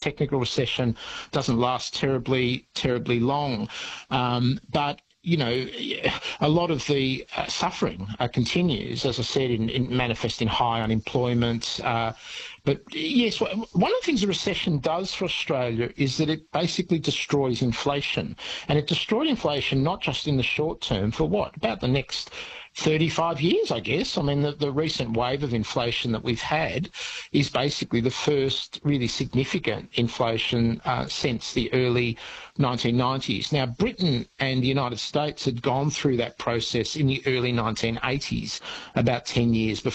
technical recession doesn't last terribly long. But a lot of the suffering continues, as I said, in manifesting high unemployment. But yes, one of the things a recession does for Australia is that it basically destroys inflation. And it destroyed inflation not just in the short term, for about the next 35 years, I guess. I mean, the recent wave of inflation that we've had is basically the first really significant inflation since the early 1990s. Now, Britain and the United States had gone through that process in the early 1980s, about 10 years before